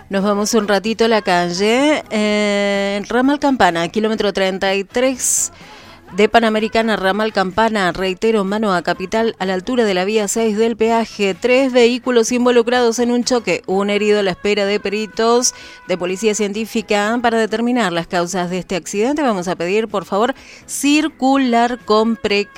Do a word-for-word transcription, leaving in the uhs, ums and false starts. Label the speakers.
Speaker 1: Nos vamos un ratito a la calle. Eh, Ramal Campana, kilómetro treinta y tres de Panamericana, Ramal Campana, reitero, mano a Capital, a la altura de la vía seis del peaje. Tres vehículos involucrados en un choque. Un herido a la espera de peritos de policía científica para determinar las causas de este accidente. Vamos a pedir, por favor, circular con precaución.